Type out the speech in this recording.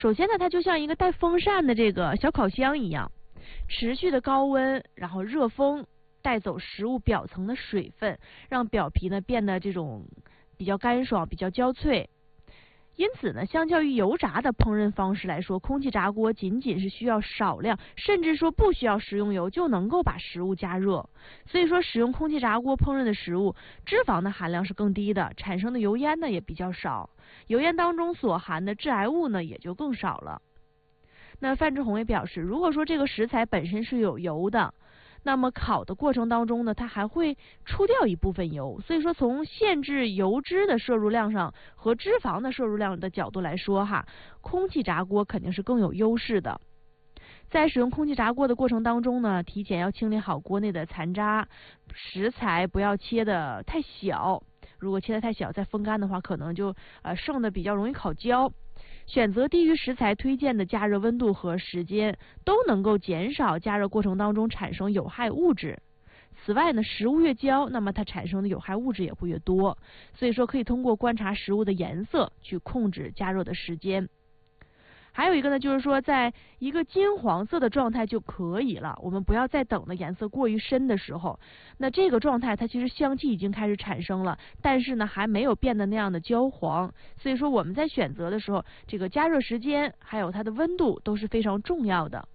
首先呢，它就像一个带风扇的这个小烤箱一样，持续的高温，然后热风带走食物表层的水分，让表皮呢变得这种比较干爽、比较焦脆。因此呢，相较于油炸的烹饪方式来说，空气炸锅仅仅是需要少量，甚至说不需要食用油就能够把食物加热。所以说，使用空气炸锅烹饪的食物，脂肪的含量是更低的，产生的油烟呢也比较少，油烟当中所含的致癌物呢也就更少了。那范志红也表示，如果说这个食材本身是有油的，那么烤的过程当中呢，它还会出掉一部分油，所以说从限制油脂的摄入量上和脂肪的摄入量的角度来说哈，空气炸锅肯定是更有优势的。在使用空气炸锅的过程当中呢，提前要清理好锅内的残渣，食材不要切得太小，如果切得太小再风干的话，可能就剩的比较容易烤焦。选择低于食材推荐的加热温度和时间，都能够减少加热过程当中产生有害物质。此外呢，食物越焦，那么它产生的有害物质也会越多，所以说可以通过观察食物的颜色去控制加热的时间。还有一个呢，就是说在一个金黄色的状态就可以了，我们不要再等的颜色过于深的时候，那这个状态它其实香气已经开始产生了，但是呢还没有变得那样的焦黄，所以说我们在选择的时候，这个加热时间还有它的温度都是非常重要的。